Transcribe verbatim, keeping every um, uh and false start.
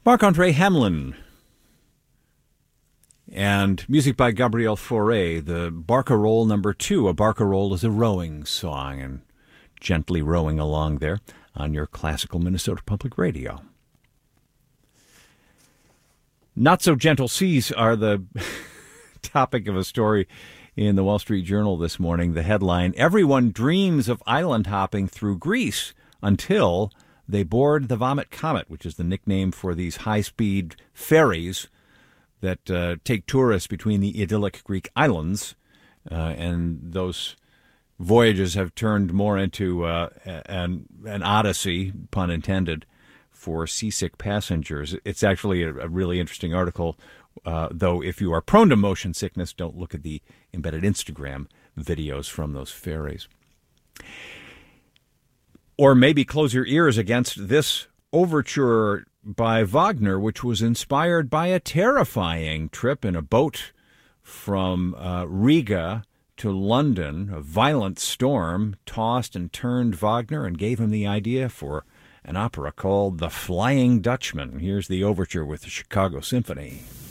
Marc-Andre Hamelin and music by Gabriel Fauré, the Barcarolle number two. A barcarolle is a rowing song, and gently rowing along there on your classical Minnesota Public Radio. Not so gentle seas are the topic of a story in the Wall Street Journal this morning. The headline, "Everyone dreams of island hopping through Greece until they board the Vomit Comet," which is the nickname for these high-speed ferries that uh, take tourists between the idyllic Greek islands. Uh, and those voyages have turned more into uh, an, an odyssey, pun intended, for seasick passengers. It's actually a, a really interesting article, uh, though if you are prone to motion sickness, don't look at the embedded Instagram videos from those ferries. Or maybe close your ears against this overture by Wagner, which was inspired by a terrifying trip in a boat from uh, Riga to London. A violent storm tossed and turned Wagner and gave him the idea for an opera called The Flying Dutchman. Here's the overture with the Chicago Symphony.